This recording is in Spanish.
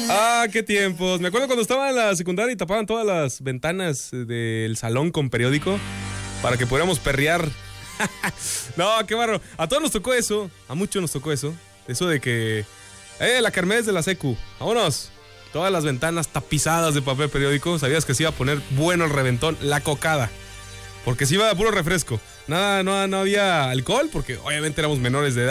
Ah, qué tiempos. Me acuerdo cuando estaba en la secundaria y tapaban todas las ventanas del salón con periódico para que pudiéramos perrear. No, qué barro. A todos nos tocó eso. A muchos nos tocó eso. Eso de que... la kermés de la secu. Vámonos. Todas las ventanas tapizadas de papel periódico. Sabías que se iba a poner bueno el reventón. La cocada. Porque se iba a puro refresco. Nada, no había alcohol porque obviamente éramos menores de edad.